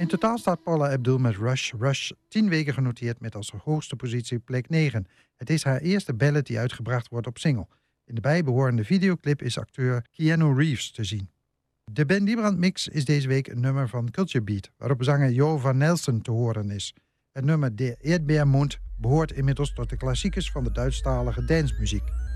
In totaal staat Paula Abdul met Rush 10 weken genoteerd met als hoogste positie plek 9. Het is haar eerste ballad die uitgebracht wordt op single. In de bijbehorende videoclip is acteur Keanu Reeves te zien. De Ben Liebrand mix is deze week een nummer van Culture Beat, waarop zanger Jo van Nelsen te horen is. Het nummer De Erdbeermond behoort inmiddels tot de klassiekers van de Duitsstalige dancemuziek.